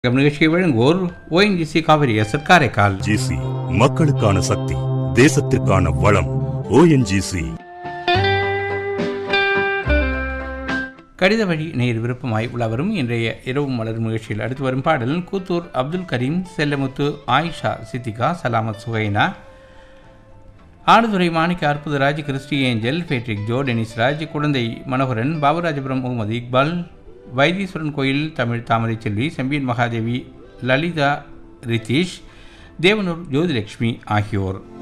நிகழ்ச்சியை வழங்குவோர் ONGC Kaveri எஸ்எட் Karaikal. GC மக்களுக்கான சக்தி, தேசத்திற்கான வளம். ONGC. கடித வழி நேர் விருப்பமாய் உலாவரும் இன்றைய இரவு மலர் நிகழ்ச்சியில் அடுத்து வரும் பாடல் கூத்தூர் அப்துல் கரீம், செல்லமுத்து, ஆயிஷா, சித்திகா, சலாமத், சுகைனா, ஆடுதுறை மாணிக்க, Arputharaj, Christie angel, Patrick Joe, Denis Raj, குழந்தை மனோகரன், பாபுராஜபுரம் முகமது இக்பால், வைத்தீஸ்வரன் கோயில் தமிழ் தாமரை செல்வி, செம்பியன் மகாதேவி, லலிதா, ரிதீஷ், தேவனூர் ஜோதிலட்சுமி ஆகியோர்.